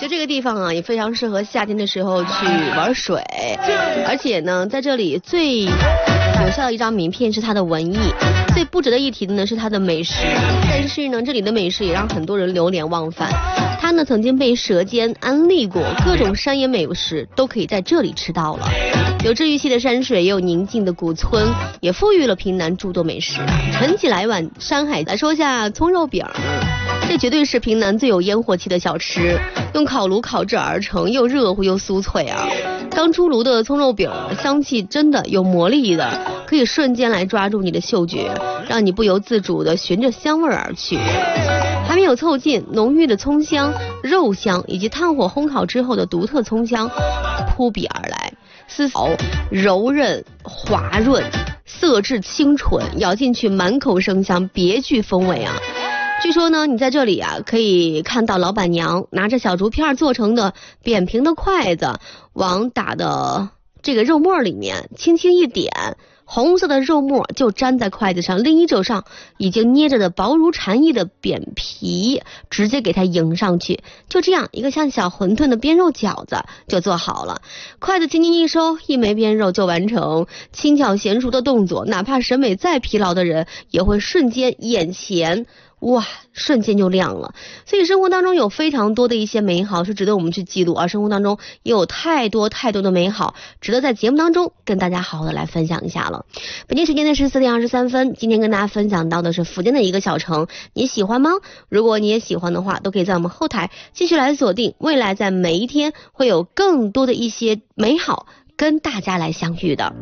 就这个地方啊，也非常适合夏天的时候去玩水，而且呢，在这里最有效的一张名片是它的文艺，最不值得一提的呢是它的美食。但是呢，这里的美食也让很多人流连忘返。它呢曾经被《舌尖》安利过，各种山野美食都可以在这里吃到了。有治愈系的山水，也有宁静的古村，也赋予了平南诸多美食。盛起来一碗山海，来说下葱肉饼，这绝对是平南最有烟火气的小吃，用烤炉烤制而成，又热乎又酥脆啊！刚出炉的葱肉饼，香气真的有魔力的，可以瞬间来抓住你的嗅觉，让你不由自主地循着香味而去。还没有凑近，浓郁的葱香、肉香以及炭火烘烤之后的独特葱香扑鼻而来，丝毫柔韧滑润，色质清纯，咬进去满口生香，别具风味啊！据说呢，你在这里啊，可以看到老板娘拿着小竹片做成的扁平的筷子，往打的这个肉末里面轻轻一点，红色的肉末就粘在筷子上，另一手上已经捏着的薄如蝉翼的扁皮直接给它迎上去，就这样一个像小馄饨的边肉饺子就做好了。筷子轻轻一收，一枚边肉就完成，轻巧娴熟的动作，哪怕审美再疲劳的人也会瞬间眼前哇，瞬间就亮了。所以生活当中有非常多的一些美好是值得我们去记录，而生活当中也有太多的美好值得在节目当中跟大家好好的来分享一下了。北京时间的是4点23分，今天跟大家分享到的是福建的一个小城，你喜欢吗？如果你也喜欢的话，都可以在我们后台继续来锁定，未来在每一天会有更多的一些美好跟大家来相遇的。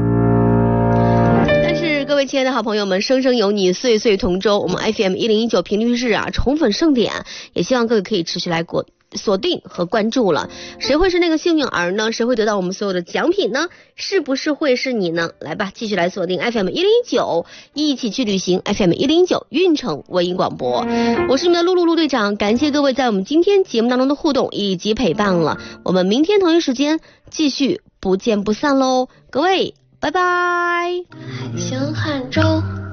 各位亲爱的好朋友们，生生有你，岁岁同舟，我们 FM 1019频率日啊，宠粉盛典，也希望各位可以持续来锁定和关注了。谁会是那个幸运儿呢？谁会得到我们所有的奖品呢？是不是会是你呢？来吧，继续来锁定 FM 1019，一起去旅行。 FM 1019运城文艺广播，我是你们的陆队长，感谢各位在我们今天节目当中的互动以及陪伴了。我们明天同一时间继续不见不散喽，各位拜拜。 海相汉州